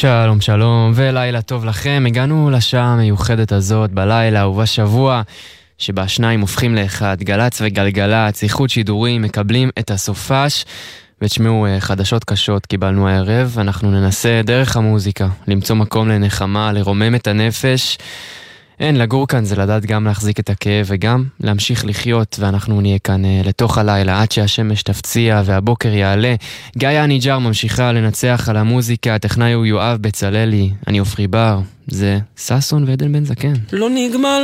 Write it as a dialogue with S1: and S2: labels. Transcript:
S1: שלום שלום ולילה טוב לכם. הגענו לשעה המיוחדת הזאת בלילה ובשבוע שבה שניים הופכים לאחד, גלץ וגלגלץ, איחוד שידורים, מקבלים את הסופש. ותשמעו, חדשות קשות קיבלנו הערב. אנחנו ננסה דרך המוזיקה למצוא מקום לנחמה, לרומם את הנפש. אין, לגור כאן זה לדעת גם להחזיק את הכאב וגם להמשיך לחיות, ואנחנו נהיה כאן לתוך הלילה עד שהשמש תפציע והבוקר יעלה. גאיה ניג'ר ממשיכה לנצח על המוזיקה, הטכנאי הוא יואב בצללי, אני אופרי בר, זה ססון ועדן בן זקן.
S2: לא נגמל